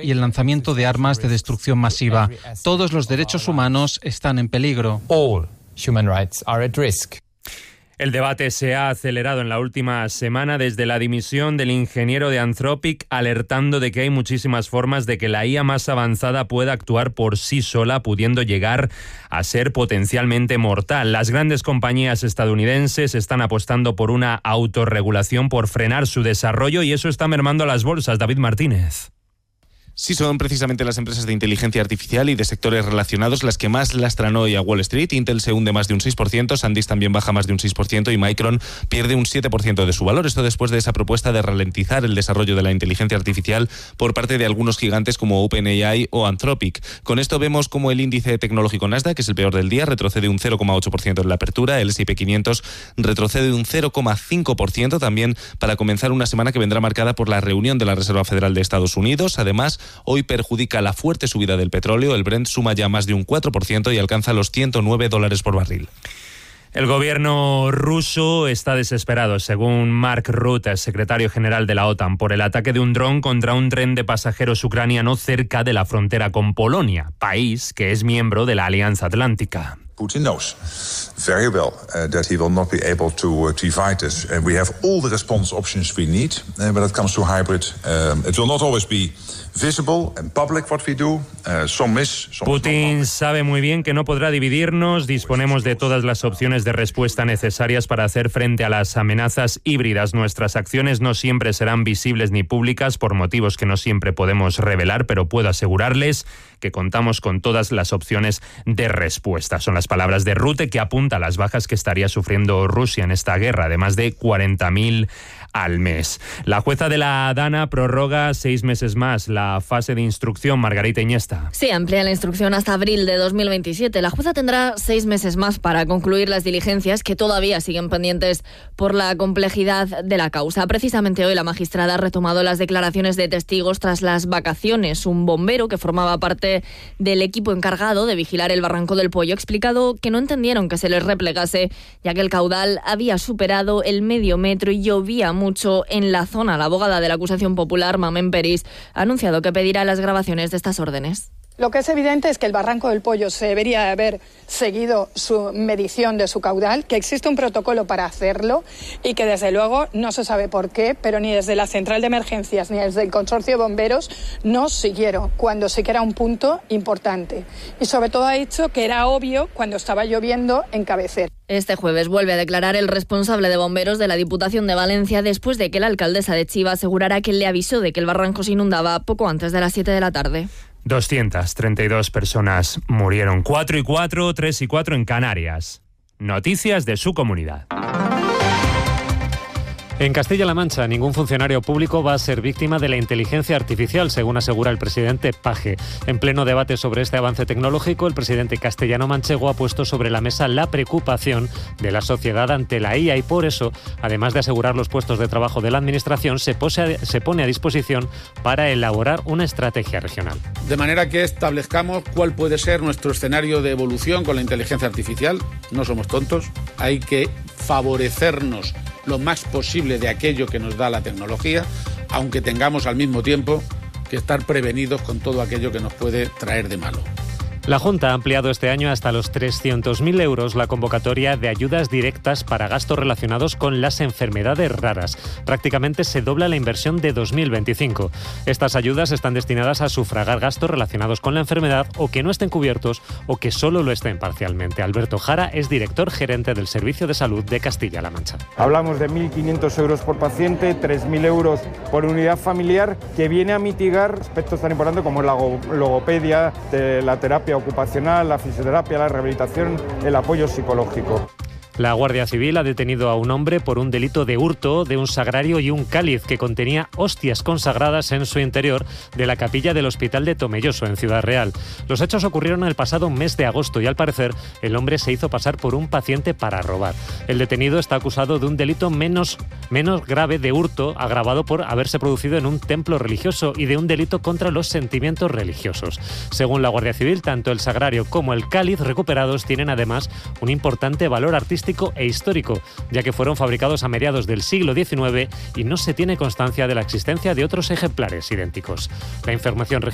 y el lanzamiento de armas de destrucción masiva. Todos los derechos humanos están en peligro. All human rights are at risk. El debate se ha acelerado en la última semana desde la dimisión del ingeniero de Anthropic, alertando de que hay muchísimas formas de que la IA más avanzada pueda actuar por sí sola, pudiendo llegar a ser potencialmente mortal. Las grandes compañías estadounidenses están apostando por una autorregulación, por frenar su desarrollo, y eso está mermando a las bolsas. David Martínez. Sí, son precisamente las empresas de inteligencia artificial y de sectores relacionados las que más lastran hoy a Wall Street. Intel se hunde más de un 6%, SanDisk también baja más de un 6% y Micron pierde un 7% de su valor. Esto después de esa propuesta de ralentizar el desarrollo de la inteligencia artificial por parte de algunos gigantes como OpenAI o Anthropic. Con esto vemos como el índice tecnológico Nasdaq, que es el peor del día, retrocede un 0,8% en la apertura. El S&P 500 retrocede un 0,5% también para comenzar una semana que vendrá marcada por la reunión de la Reserva Federal de Estados Unidos. Además, hoy perjudica la fuerte subida del petróleo. El Brent suma ya más de un 4% y alcanza los $109 por barril. El gobierno ruso está desesperado, según Mark Rutte, secretario general de la OTAN, por el ataque de un dron contra un tren de pasajeros ucraniano cerca de la frontera con Polonia, país que es miembro de la Alianza Atlántica. Putin knows very well that he will not be able to fight this. We have all the response options we need when it comes to hybrid. It will not always be visible and public what we do. Putin sabe muy bien que no podrá dividirnos. Disponemos de todas las opciones de respuesta necesarias para hacer frente a las amenazas híbridas. Nuestras acciones no siempre serán visibles ni públicas por motivos que no siempre podemos revelar, pero puedo asegurarles que contamos con todas las opciones de respuesta. Son las palabras de Rutte, que apunta a las bajas que estaría sufriendo Rusia en esta guerra, de más de 40.000 al mes. La jueza de la Dana prorroga 6 meses más la fase de instrucción. Margarita Iniesta. Sí, amplía la instrucción hasta abril de 2027. La jueza tendrá 6 meses más para concluir las diligencias que todavía siguen pendientes por la complejidad de la causa. Precisamente hoy la magistrada ha retomado las declaraciones de testigos tras las vacaciones. Un bombero que formaba parte del equipo encargado de vigilar el Barranco del Pollo ha explicado que no entendieron que se les replegase, ya que el caudal había superado el medio metro y llovía mucho en la zona. La abogada de la acusación popular, Mamen Peris, ha anunciado que pedirá las grabaciones de estas órdenes. Lo que es evidente es que el Barranco del Pollo se debería haber seguido su medición de su caudal, que existe un protocolo para hacerlo y que desde luego no se sabe por qué, pero ni desde la central de emergencias ni desde el consorcio de bomberos no siguieron cuando sí que era un punto importante. Y sobre todo ha dicho que era obvio cuando estaba lloviendo en cabecera. Este jueves vuelve a declarar el responsable de bomberos de la Diputación de Valencia después de que la alcaldesa de Chiva asegurara que le avisó de que el barranco se inundaba poco antes de las 7 de la tarde. 232 personas murieron, 4 y 4, 3 y 4 en Canarias. Noticias de su comunidad. En Castilla-La Mancha, ningún funcionario público va a ser víctima de la inteligencia artificial, según asegura el presidente Paje. En pleno debate sobre este avance tecnológico, el presidente castellano-manchego ha puesto sobre la mesa la preocupación de la sociedad ante la IA y por eso, además de asegurar los puestos de trabajo de la administración, se pone a disposición para elaborar una estrategia regional. De manera que establezcamos cuál puede ser nuestro escenario de evolución con la inteligencia artificial. No somos tontos, hay que favorecernos lo más posible de aquello que nos da la tecnología, aunque tengamos al mismo tiempo que estar prevenidos con todo aquello que nos puede traer de malo. La Junta ha ampliado este año hasta los 300.000 euros la convocatoria de ayudas directas para gastos relacionados con las enfermedades raras. Prácticamente se dobla la inversión de 2025. Estas ayudas están destinadas a sufragar gastos relacionados con la enfermedad o que no estén cubiertos o que solo lo estén parcialmente. Alberto Jara es director gerente del Servicio de Salud de Castilla-La Mancha. Hablamos de 1.500 euros por paciente, 3.000 euros por unidad familiar, que viene a mitigar aspectos tan importantes como la logopedia, la terapia ocupacional, la fisioterapia, la rehabilitación, el apoyo psicológico. La Guardia Civil ha detenido a un hombre por un delito de hurto de un sagrario y un cáliz que contenía hostias consagradas en su interior de la capilla del Hospital de Tomelloso, en Ciudad Real. Los hechos ocurrieron el pasado mes de agosto y, al parecer, el hombre se hizo pasar por un paciente para robar. El detenido está acusado de un delito menos grave de hurto agravado por haberse producido en un templo religioso y de un delito contra los sentimientos religiosos. Según la Guardia Civil, tanto el sagrario como el cáliz recuperados tienen además un importante valor artístico e histórico, ya que fueron fabricados a mediados del siglo XIX y no se tiene constancia de la existencia de otros ejemplares idénticos. La información